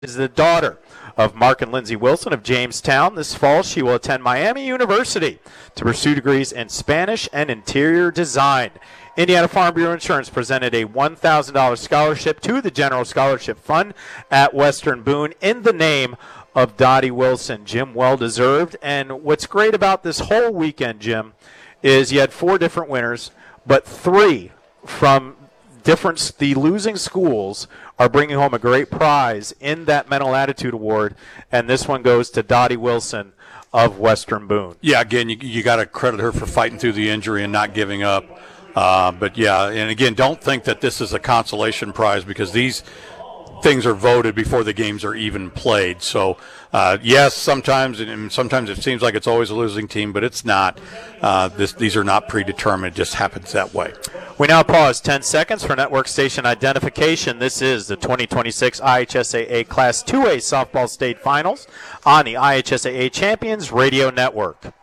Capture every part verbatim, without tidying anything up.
is the daughter of Mark and Lindsay Wilson of Jamestown. This fall, she will attend Miami University to pursue degrees in Spanish and interior design. Indiana Farm Bureau Insurance presented a one thousand dollars scholarship to the General Scholarship Fund at Western Boone in the name of Dottie Wilson. Jim, well deserved. And what's great about this whole weekend, Jim, is you had four different winners, but three from different, the losing schools are bringing home a great prize in that Mental Attitude Award, and this one goes to Dottie Wilson of Western Boone. Yeah, again, you, you got to credit her for fighting through the injury and not giving up. Uh, but, yeah, and again, don't think that this is a consolation prize because these things are voted before the games are even played. So, uh, yes, sometimes and sometimes it seems like it's always a losing team, but it's not. Uh, this, these are not predetermined. It just happens that way. We now pause ten seconds for network station identification. This is the twenty twenty-six I H S A A Class two A Softball State Finals on the I H S A A Champions Radio Network.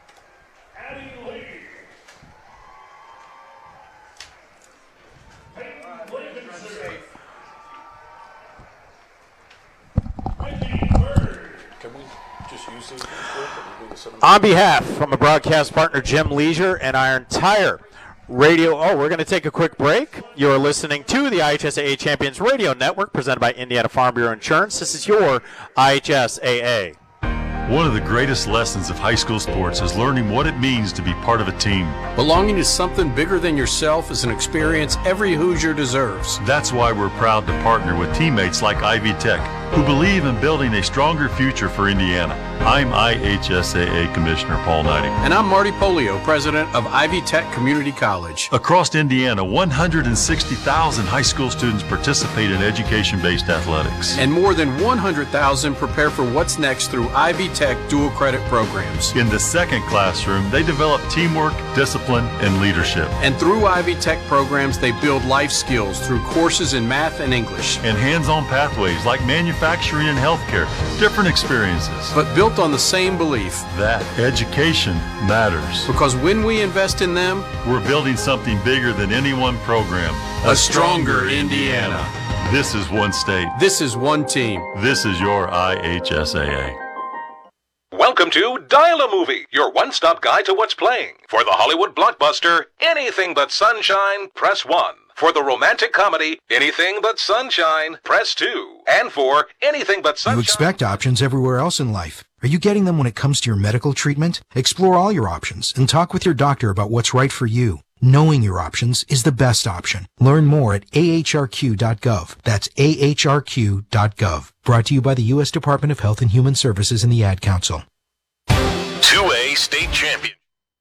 On behalf from a broadcast partner, Jim Leisure, and our entire radio, oh, we're going to take a quick break. You're listening to the I H S A A Champions Radio Network presented by Indiana Farm Bureau Insurance. This is your I H S A A. One of the greatest lessons of high school sports is learning what it means to be part of a team. Belonging to something bigger than yourself is an experience every Hoosier deserves. That's why we're proud to partner with teammates like Ivy Tech, who believe in building a stronger future for Indiana. I'm I H S A A Commissioner Paul Knighting. And I'm Marty Polio, President of Ivy Tech Community College. Across Indiana, one hundred sixty thousand high school students participate in education-based athletics. And more than one hundred thousand prepare for what's next through Ivy Tech dual credit programs. In the second classroom, they develop teamwork, discipline, and leadership. And through Ivy Tech programs, they build life skills through courses in math and English. And hands-on pathways like manufacturing and healthcare, different experiences. But built on the same belief that education matters. Because when we invest in them, we're building something bigger than any one program. A, a stronger, stronger Indiana. Indiana. This is one state. This is one team. This is your I H S A A. Welcome to Dial a Movie, your one-stop guide to what's playing. For the Hollywood blockbuster, Anything But Sunshine, press one. For the romantic comedy, Anything But Sunshine, press two. And for Anything But Sunshine... You expect options everywhere else in life. Are you getting them when it comes to your medical treatment? Explore all your options and talk with your doctor about what's right for you. Knowing your options is the best option. Learn more at A H R Q dot gov. That's A H R Q dot gov. Brought to you by the U S Department of Health and Human Services and the Ad Council. two A State Champion.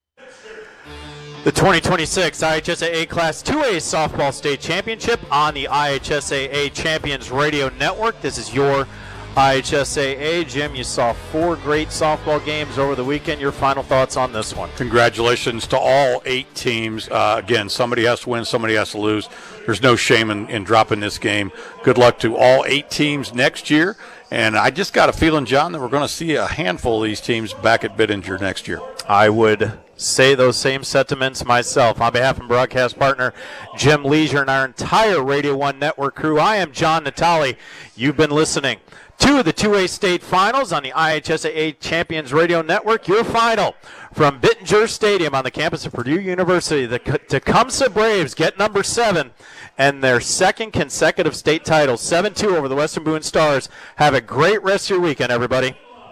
The twenty twenty-six I H S A A Class two A Softball State Championship on the I H S A A Champions Radio Network. This is your I H S A A. Jim, you saw four great softball games over the weekend. Your final thoughts on this one? Congratulations to all eight teams. Uh, again, somebody has to win, somebody has to lose. There's no shame in, in dropping this game. Good luck to all eight teams next year. And I just got a feeling, John, that we're going to see a handful of these teams back at Bittinger next year. I would say those same sentiments myself. On behalf of broadcast partner Jim Leisure and our entire Radio One Network crew, I am John Natale. You've been listening to the two A State Finals on the I H S A A Champions Radio Network. Your final from Bittinger Stadium on the campus of Purdue University. The Tecumseh Braves get number seven and their second consecutive state title, seven two over the Western Boone Stars. Have a great rest of your weekend, everybody.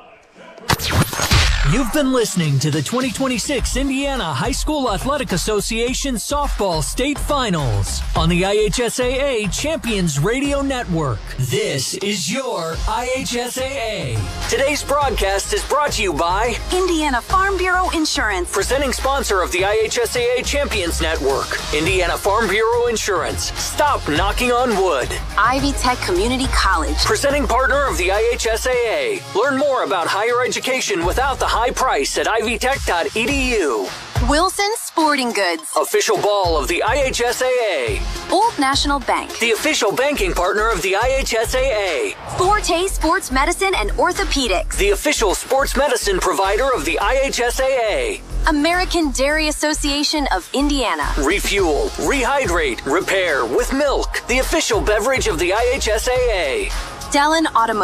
You've been listening to the twenty twenty-six Indiana High School Athletic Association Softball State Finals on the I H S A A Champions Radio Network. This is your I H S A A. Today's broadcast is brought to you by Indiana Farm Bureau Insurance, presenting sponsor of the I H S A A Champions Network. Indiana Farm Bureau Insurance. Stop knocking on wood. Ivy Tech Community College, presenting partner of the I H S A A. Learn more about higher education without the high price at ivy tech dot e d u. Wilson Sporting Goods, official ball of the I H S A A. Old National Bank, the official banking partner of the I H S A A. Forte Sports Medicine and Orthopedics, the official sports medicine provider of the I H S A A. American Dairy Association of Indiana. Refuel, rehydrate, repair with milk, the official beverage of the I H S A A. Dellin Automotive.